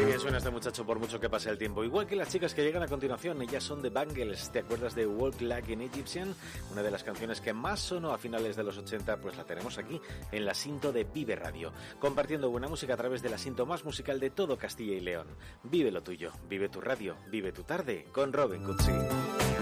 bien suena este muchacho por mucho que pase el tiempo. Igual que las chicas que llegan a continuación, ellas son The Bangles. ¿Te acuerdas de Walk Like an Egyptian? Una de las canciones que más sonó a finales de los 80, pues la tenemos aquí, en la Sinto de Vive Radio. Compartiendo buena música a través de la Sinto más musical de todo Castilla y León. Vive lo tuyo, vive tu radio, vive tu tarde, con Robin Cutsi.